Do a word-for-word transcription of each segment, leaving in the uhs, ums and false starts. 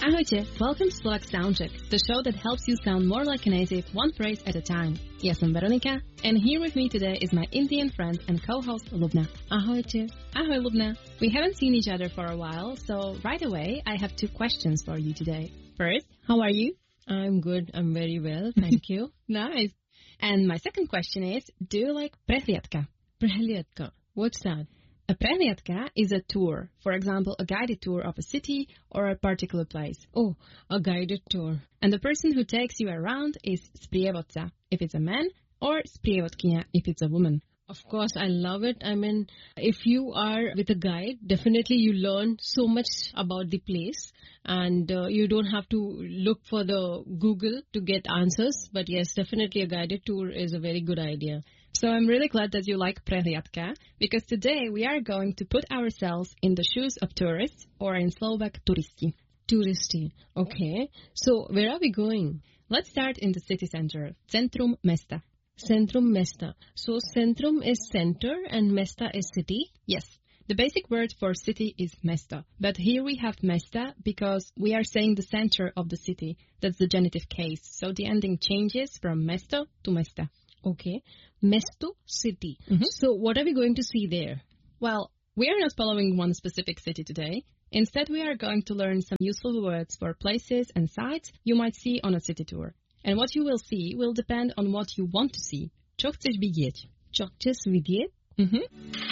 Ahojte, welcome to Slovak Soundcheck, the show that helps you sound more like a native, one phrase at a time. Ja som Veronika, and here with me today is my Indian friend and co-host Lubna. Ahojte. Ahoy Lubna. We haven't seen each other for a while, so right away I have two questions for you today. First, how are you? I'm good, I'm very well, thank you. Nice. And my second question is, do you like prehliadka? Prehliadka, what's that? A prehliadka is a tour, for example, a guided tour of a city or a particular place. Oh, a guided tour. And the person who takes you around is sprievodca, if it's a man, or sprievodkyňa, if it's a woman. Of course, I love it. I mean, if you are with a guide, definitely you learn so much about the place. And uh, you don't have to look for the Google to get answers. But yes, definitely a guided tour is a very good idea. So I'm really glad that you like prehliadka, because today we are going to put ourselves in the shoes of tourists, or in Slovak, turisti. Turisti, okay. So where are we going? Let's start in the city center, centrum mesta. Centrum mesta. So centrum is center and mesta is city? Yes. The basic word for city is mesto, but here we have mesta because we are saying the center of the city. That's the genitive case, so the ending changes from mesto to mesta. Okay. Mesto, city. Mm-hmm. So what are we going to see there? Well, we are not following one specific city today. Instead, we are going to learn some useful words for places and sites you might see on a city tour. And what you will see will depend on what you want to see. Čo chceš vidieť? Čo chceš vidieť? Mm-hmm.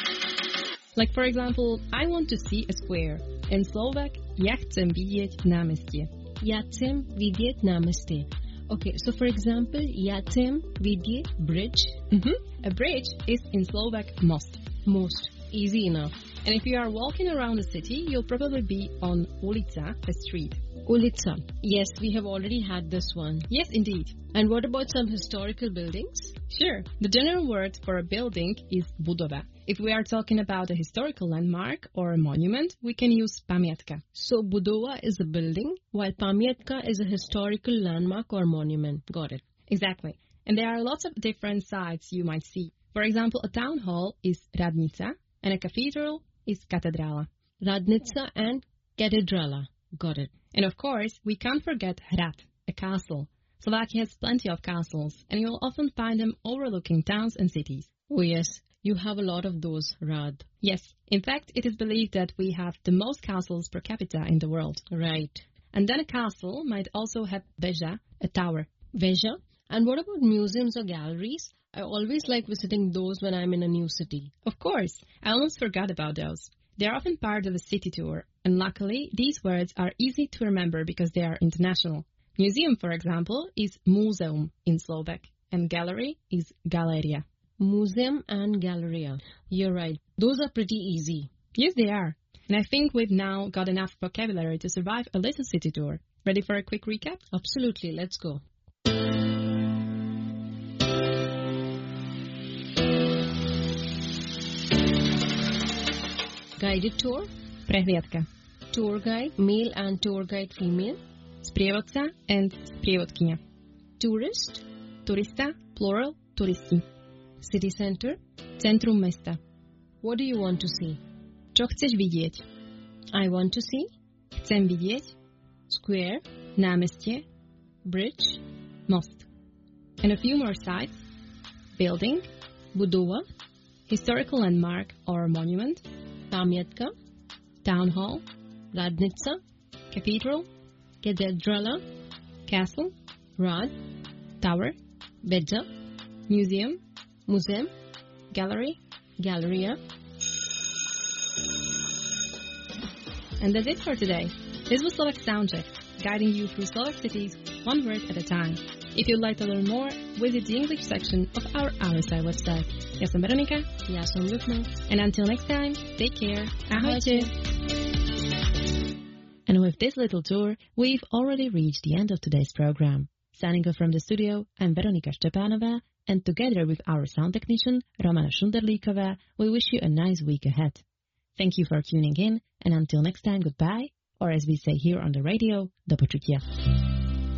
Like, for example, I want to see a square. In Slovak, ja chcem vidieť námestie. Ja chcem vidieť námestie. Okay, so for example, ja chcem vidieť bridge. Mm-hmm. A bridge is in Slovak most. Most. Easy enough. And if you are walking around the city, you'll probably be on ulica, a street. Ulica. Yes, we have already had this one. Yes, indeed. And what about some historical buildings? Sure. The general word for a building is budova. If we are talking about a historical landmark or a monument, we can use pamiatka. So budova is a building, while pamiatka is a historical landmark or monument. Got it. Exactly. And there are lots of different sites you might see. For example, a town hall is radnica, and a cathedral is katedrála. Radnica and katedrala. Got it. And of course, we can't forget hrad, a castle. Slovakia has plenty of castles, and you'll often find them overlooking towns and cities. Oh yes, you have a lot of those, Rad. Yes, in fact, it is believed that we have the most castles per capita in the world. Right. And then a castle might also have veža, a tower. Veža? And what about museums or galleries? I always like visiting those when I'm in a new city. Of course, I almost forgot about those. They're often part of a city tour, and luckily, these words are easy to remember because they are international. Museum, for example, is múzeum in Slovak, and gallery is galéria. Museum and galleria. You're right. Those are pretty easy. Yes, they are. And I think we've now got enough vocabulary to survive a little city tour. Ready for a quick recap? Absolutely. Let's go. Guided tour. Prehliadka. Tour guide, male and tour guide, female. Sprievodca and sprievodkyňa. Tourist. Turista, plural, turisti. City center. Centrum mesta. What do you want to see? Čo chceš vidieť? I want to see. Chcem vidieť. Square. Námestie. Bridge. Most. And a few more sites. Building. Budova. Historical landmark or monument. Pamiatka. Town hall. Radnica. Cathedral. Katedrala. Castle. Rad. Tower. Veža. Museum. Museum. Gallery. Galleria. And that's it for today. This was Slovak Soundcheck, guiding you through Slovak cities one word at a time. If you'd like to learn more, visit the English section of our R S I website. Ja som Veronika. Ja som Lubna. And until next time, take care. Ahojte. And with this little tour, we've already reached the end of today's program. Signing off from the studio, I'm Veronika Štepanová, and together with our sound technician, Romana Šunderlíková, we wish you a nice week ahead. Thank you for tuning in, and until next time, goodbye, or as we say here on the radio, do počutia.